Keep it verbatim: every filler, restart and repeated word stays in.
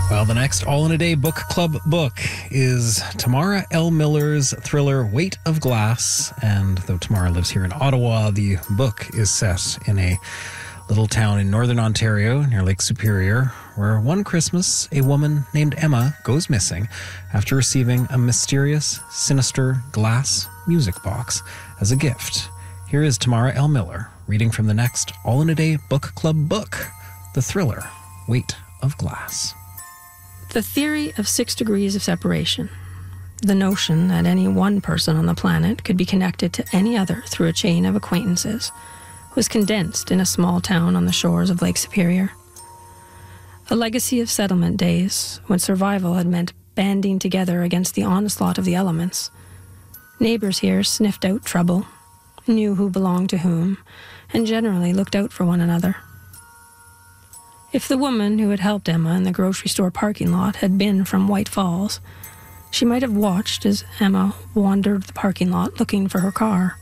Well, the next All in a Day Book Club book is Tamara L. Miller's thriller Weight of Glass. And though Tamara lives here in Ottawa, the book is set in a little town in northern Ontario near Lake Superior, where one Christmas, a woman named Emma goes missing after receiving a mysterious, sinister glass music box as a gift. Here is Tamara L. Miller reading from the next All in a Day Book Club book, the thriller Weight of Glass. The theory of six degrees of separation. The notion that any one person on the planet could be connected to any other through a chain of acquaintances was condensed in a small town on the shores of Lake Superior. A legacy of settlement days when survival had meant banding together against the onslaught of the elements. Neighbors here sniffed out trouble, knew who belonged to whom, and generally looked out for one another. If the woman who had helped Emma in the grocery store parking lot had been from White Falls, she might have watched as Emma wandered the parking lot looking for her car.